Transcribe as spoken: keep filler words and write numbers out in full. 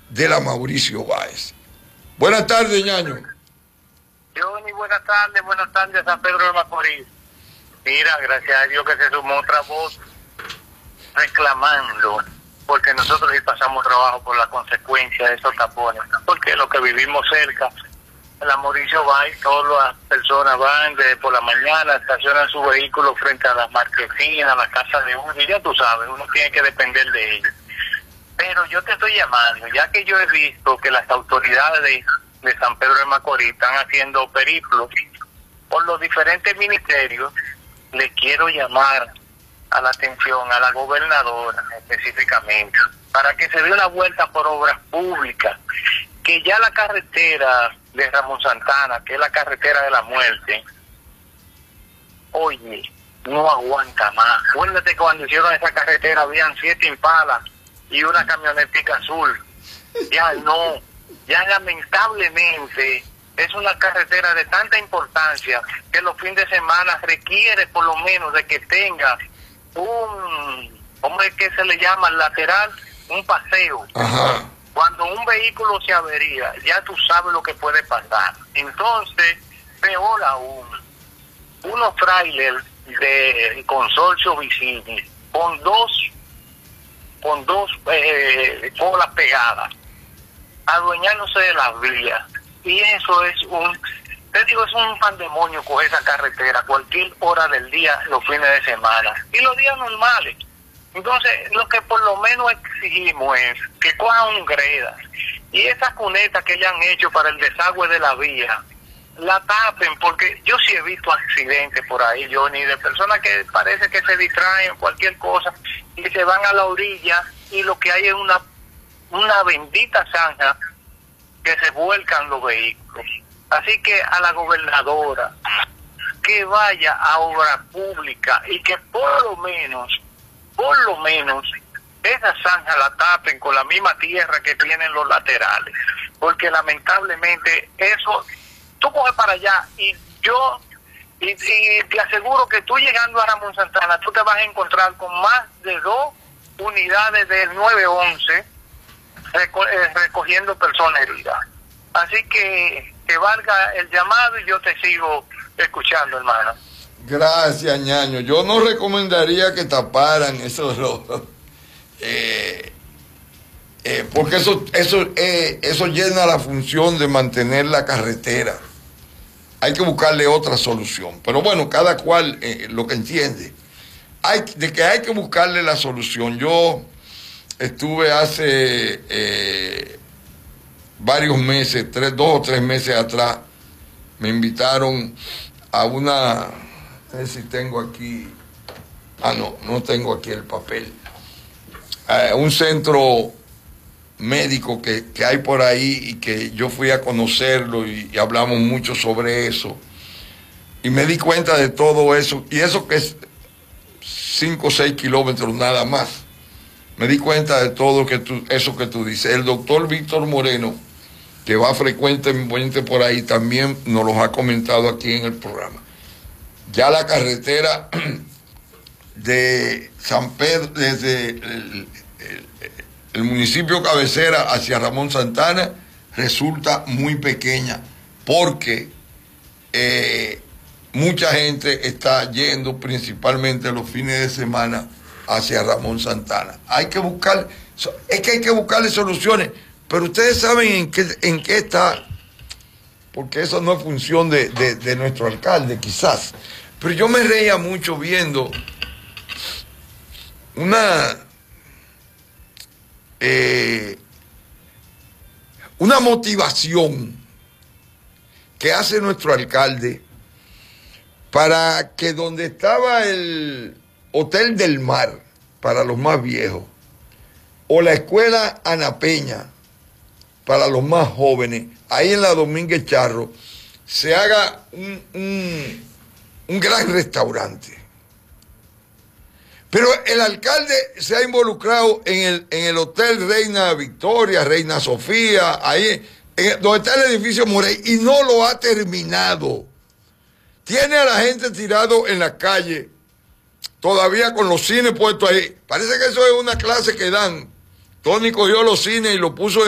de la Mauricio Báez. Buenas tardes, ñaño. Johnny, buenas tardes, buenas tardes, San Pedro de Macorís. Mira, gracias a Dios que se sumó otra voz reclamando, porque nosotros sí pasamos trabajo por la consecuencia de esos tapones, porque los que vivimos cerca, la Mauricio Báez, todas las personas van de por la mañana, estacionan su vehículo frente a las marquesinas, a la casa de uno, y ya tú sabes, uno tiene que depender de ellos. Pero yo te estoy llamando, ya que yo he visto que las autoridades de, de San Pedro de Macorís están haciendo periplos por los diferentes ministerios, le quiero llamar a la atención a la gobernadora específicamente, para que se dé una vuelta por obras públicas, que ya la carretera de Ramón Santana, que es la carretera de la muerte, oye, no aguanta más. Acuérdate que cuando hicieron esa carretera habían siete impalas y una camionetica azul. Ya no, ya lamentablemente es una carretera de tanta importancia que los fines de semana requiere por lo menos de que tenga un, ¿cómo es que se le llama? Lateral, un paseo. Ajá. Cuando un vehículo se avería, ya tú sabes lo que puede pasar. Entonces, peor aún, unos trailers de consorcio Vicini con dos con dos eh, colas pegadas, adueñándose de las vías. Y eso es un, te digo, es un pandemonio con esa carretera, cualquier hora del día, los fines de semana. Y los días normales. Entonces, lo que por lo menos exigimos es que cojan un greda y esas cunetas que le han hecho para el desagüe de la vía, la tapen, porque yo sí he visto accidentes por ahí, Johnny, de personas que parece que se distraen cualquier cosa y se van a la orilla y lo que hay es una, una bendita zanja que se vuelcan los vehículos. Así que a la gobernadora que vaya a obra pública y que por lo menos por lo menos esa zanja la tapen con la misma tierra que tienen los laterales, porque lamentablemente eso, tú coges para allá y yo, y, y te aseguro que tú llegando a Ramón Santana, tú te vas a encontrar con más de dos unidades del nueve once reco eh, recogiendo personas heridas. Así que que valga el llamado y yo te sigo escuchando, hermano. Gracias, ñaño. Yo no recomendaría que taparan esos los, eh, eh, porque eso eso eh, eso llena la función de mantener la carretera. Hay que buscarle otra solución. Pero bueno, cada cual eh, lo que entiende. Hay, de que hay que buscarle la solución. Yo estuve hace eh, varios meses, tres, dos o tres meses atrás, me invitaron a una... A ver si tengo aquí, ah no, no tengo aquí el papel, eh, un centro médico que, que hay por ahí y que yo fui a conocerlo y, y hablamos mucho sobre eso y me di cuenta de todo eso, y eso que es cinco o seis kilómetros nada más, me di cuenta de todo que tú, eso que tú dices. El doctor Víctor Moreno, que va frecuentemente por ahí, también nos lo ha comentado aquí en el programa. Ya la carretera de San Pedro, desde el, el, el municipio cabecera hacia Ramón Santana, resulta muy pequeña, porque eh, mucha gente está yendo principalmente los fines de semana hacia Ramón Santana. Hay que buscar, es que hay que buscarle soluciones, pero ustedes saben en qué, en qué está, porque eso no es función de, de, de nuestro alcalde, quizás. Pero yo me reía mucho viendo una, eh, una motivación que hace nuestro alcalde para que donde estaba el Hotel del Mar, para los más viejos, o la Escuela Ana Peña, para los más jóvenes, ahí en la Domínguez Charro, se haga un... un un gran restaurante. Pero el alcalde se ha involucrado en el, en el Hotel Reina Victoria, Reina Sofía, ahí, en, donde está el edificio Morey, y no lo ha terminado. Tiene a la gente tirado en la calle, todavía con los cines puestos ahí. Parece que eso es una clase que dan. Tony cogió los cines y lo puso en